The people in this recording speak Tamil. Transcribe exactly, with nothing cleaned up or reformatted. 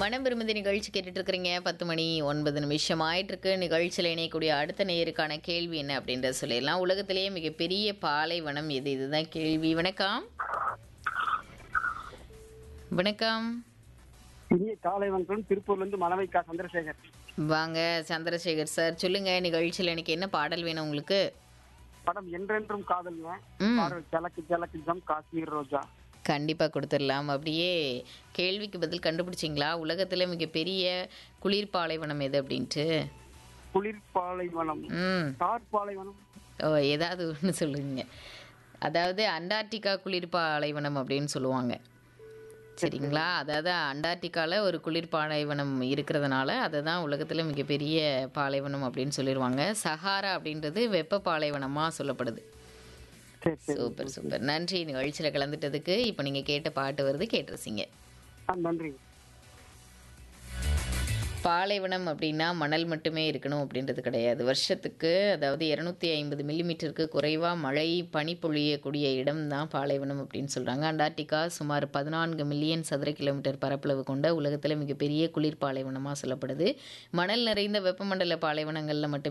மனம் விரும்புதி நிகழ்ச்சி கேட்டுட்டு இருக்கிறீங்க. பத்து மணி ஒன்பது நிமிஷம் ஆயிட்டு இருக்கு. நிகழ்ச்சியில் இணையக்கூடிய அடுத்த நேயருக்கான கேள்வி என்ன அப்படின்றத சொல்லிடலாம். உலகத்திலேயே மிகப்பெரிய பாலைவனம் எது? இதுதான் கேள்வி. வணக்கம். வணக்கம். இனிய காலை வணக்கம். திருப்பூர்ல இருந்து மலமைக்கா சந்திரசேகர். வாங்க சந்திரசேகர் சார், சொல்லுங்க. நிகழ்ச்சியில் எனக்கு என்ன பாடல் வேணும் உங்களுக்கு? படம் என்றென்றும் காதல்ங்க. ம். பாடல் ஜலக்கு ஜலக்கு ஜம் காஷ்மீர் ரோஜா. கண்டிப்பாக கொடுத்துடலாம். அப்படியே கேள்விக்கு பதில் கண்டுபிடிச்சிங்களா? உலகத்தில் மிகப்பெரிய குளிர் பாலைவனம் எது அப்படின்ட்டு? குளிர் பாலைவனம், ம் தார் பாலைவனம். ஓ, ஏதாவது ஒன்று சொல்லுங்க. அதாவது அண்டார்டிகா குளிர் பாலைவனம் அப்படின்னு சொல்லுவாங்க. சரிங்களா? அதாவது அண்டார்டிகாவில் ஒரு குளிர் பாலைவனம் இருக்கிறதுனால அதை தான் உலகத்தில் மிகப்பெரிய பாலைவனம் அப்படின்னு சொல்லிடுவாங்க. சஹாரா அப்படின்றது வெப்ப பாலைவனமாக சொல்லப்படுது. சரி சரி. Super super. நன்றி நிகழ்ச்சியில் கலந்துட்டதுக்கு. இப்போ நீங்கள் கேட்ட பாட்டு வருது, கேட்டுருசிங்க. ஆ, நன்றி. பாலைவனம் அப்படின்னா மணல் மட்டுமே இருக்கணும் அப்படின்றது கிடையாது. வருஷத்துக்கு அதாவது இரநூத்தி ஐம்பது மில்லிமீட்டருக்கு குறைவாக மழை பனி பொழியக்கூடிய இடம் தான் பாலைவனம் அப்படின்னு சொல்கிறாங்க. அண்டார்டிகா சுமார் பதினான்கு மில்லியன் சதுர கிலோமீட்டர் பரப்பளவு கொண்ட உலகத்தில் மிகப்பெரிய குளிர் பாலைவனமாக சொல்லப்படுது. மணல் நிறைந்த வெப்பமண்டல பாலைவனங்களில் மட்டும்